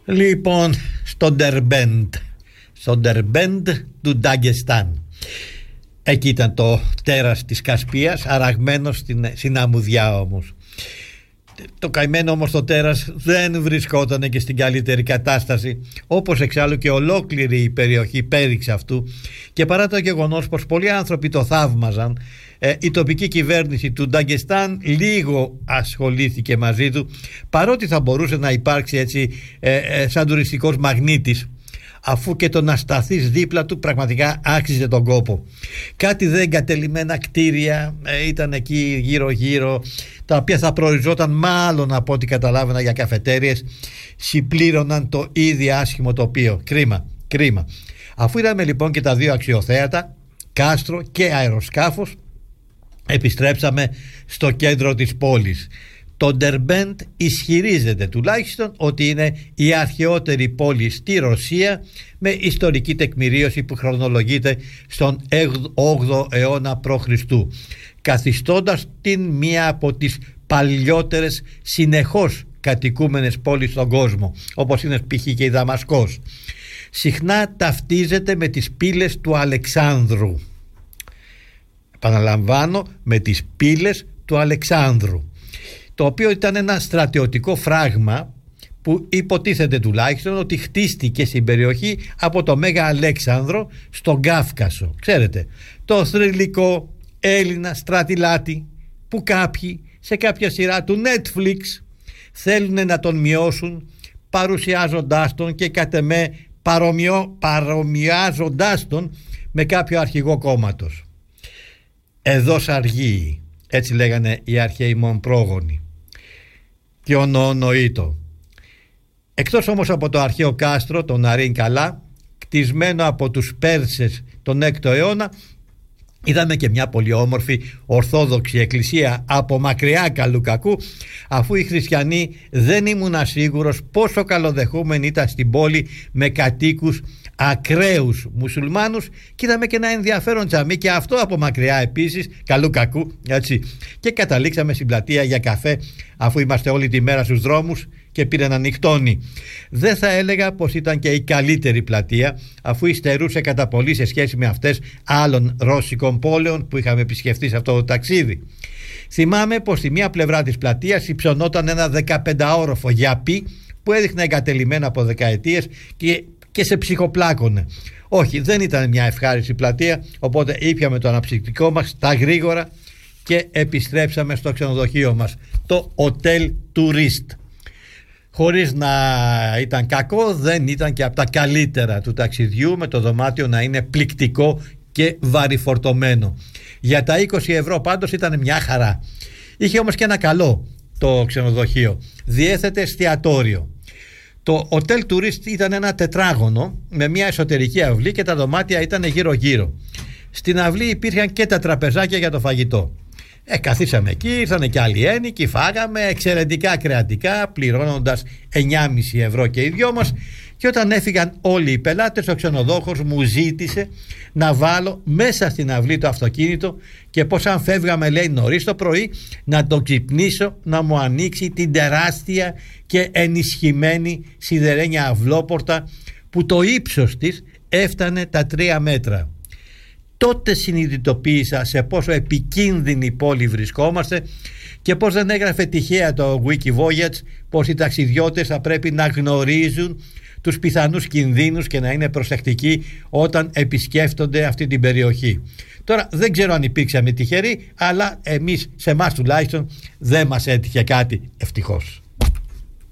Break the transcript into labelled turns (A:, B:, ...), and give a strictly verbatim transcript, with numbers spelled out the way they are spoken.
A: Λοιπόν, στο Ντερμπέντ, στο Ντερμπέντ του Νταγκεστάν. Εκεί ήταν το τέρας της Κασπίας, αραγμένο στην, στην αμμουδιά όμως. Το καημένο όμως το τέρας δεν βρισκόταν και στην καλύτερη κατάσταση, όπως εξάλλου και ολόκληρη η περιοχή πέριξ αυτού, και παρά το γεγονός πως πολλοί άνθρωποι το θαύμαζαν, ε, η τοπική κυβέρνηση του Νταγκεστάν λίγο ασχολήθηκε μαζί του, παρότι θα μπορούσε να υπάρξει έτσι ε, ε, σαν τουριστικός μαγνήτης, αφού και το να σταθείς δίπλα του πραγματικά άξιζε τον κόπο. Κάτι δε εγκατελειμμένα κτίρια ε, ήταν εκεί γύρω γύρω, τα οποία θα προοριζόταν μάλλον από ό,τι καταλάβαινα για καφετέριες, συμπλήρωναν το ήδη άσχημο τοπίο. Κρίμα, κρίμα. Αφού είδαμε λοιπόν και τα δύο αξιοθέατα, κάστρο και αεροσκάφος, επιστρέψαμε στο κέντρο της πόλης. Το Ντερμπέντ ισχυρίζεται τουλάχιστον ότι είναι η αρχαιότερη πόλη στη Ρωσία, με ιστορική τεκμηρίωση που χρονολογείται στον όγδοο αιώνα π.Χ., καθιστώντας την μία από τις παλιότερες συνεχώς κατοικούμενες πόλεις στον κόσμο, όπως είναι π.χ. και η Δαμασκός. Συχνά ταυτίζεται με τις πύλες του Αλεξάνδρου. Επαναλαμβάνω, με τις πύλες του Αλεξάνδρου, το οποίο ήταν ένα στρατιωτικό φράγμα που υποτίθεται τουλάχιστον ότι χτίστηκε στην περιοχή από το Μέγα Αλέξανδρο στον Κάφκασο. Ξέρετε, το θρυλικό Έλληνα στρατιλάτη που κάποιοι σε κάποια σειρά του Netflix θέλουν να τον μειώσουν, παρουσιάζοντάς τον και κατ' εμέ παρομοιο, παρομοιάζοντάς τον με κάποιο αρχηγό κόμματος. Εδώ σαργεί, έτσι λέγανε οι αρχαίοι μον πρόγονοι. Και ονοονοείτο. Εκτός όμως από το αρχαίο κάστρο, το Ναρίν Καλά, κτισμένο από τους Πέρσες τον έκτο αιώνα, είδαμε και μια πολύ όμορφη ορθόδοξη εκκλησία από μακριά καλού κακού, αφού οι χριστιανοί δεν ήμουν σίγουρος πόσο καλοδεχούμενοι ήταν στην πόλη με κατοίκους ακραίους μουσουλμάνους, και είδαμε και ένα ενδιαφέρον τζαμί και αυτό από μακριά επίσης καλού κακού, έτσι. Και καταλήξαμε στην πλατεία για καφέ, αφού είμαστε όλη τη μέρα στους δρόμους και πήρε να νυχτώνει. Δεν θα έλεγα πως ήταν και η καλύτερη πλατεία, αφού υστερούσε κατά πολύ σε σχέση με αυτές άλλων ρώσικων πόλεων που είχαμε επισκεφτεί σε αυτό το ταξίδι. Θυμάμαι πως στη μία πλευρά της πλατείας υψωνόταν ένα δεκαπεντάωροφο γιαπί που έδειχνε εγκατελειμμένα από δεκαετίες και, και σε ψυχοπλάκωνε. Όχι, δεν ήταν μια ευχάριστη πλατεία, οπότε ήπιαμε το αναψυκτικό μας τα γρήγορα και επιστρέψαμε στο ξενοδοχείο μας, το Hotel Tourist. Χωρίς να ήταν κακό, δεν ήταν και από τα καλύτερα του ταξιδιού, με το δωμάτιο να είναι πληκτικό και βαρυφορτωμένο. Για τα είκοσι ευρώ πάντως ήταν μια χαρά. Είχε όμως και ένα καλό το ξενοδοχείο: διέθετε εστιατόριο. Το Hotel Tourist ήταν ένα τετράγωνο με μια εσωτερική αυλή και τα δωμάτια ήταν γύρω γύρω. Στην αυλή υπήρχαν και τα τραπεζάκια για το φαγητό. Ε, καθίσαμε εκεί, ήρθανε και άλλοι ένικοι, φάγαμε εξαιρετικά κρεατικά, πληρώνοντας εννιά κόμμα πέντε ευρώ και οι δυο μας, και όταν έφυγαν όλοι οι πελάτες, ο ξενοδόχος μου ζήτησε να βάλω μέσα στην αυλή το αυτοκίνητο και πως αν φεύγαμε, λέει, νωρίς το πρωί, να το ξυπνήσω να μου ανοίξει την τεράστια και ενισχυμένη σιδερένια αυλόπορτα που το ύψος της έφτανε τα τρία μέτρα. Τότε συνειδητοποίησα σε πόσο επικίνδυνη πόλη βρισκόμαστε και πως δεν έγραφε τυχαία το Wikivoyage πως οι ταξιδιώτες θα πρέπει να γνωρίζουν τους πιθανούς κινδύνους και να είναι προσεκτικοί όταν επισκέφτονται αυτή την περιοχή. Τώρα δεν ξέρω αν υπήρξαμε τυχεροί, αλλά εμείς, σε εμάς τουλάχιστον, δεν μας έτυχε κάτι, ευτυχώς.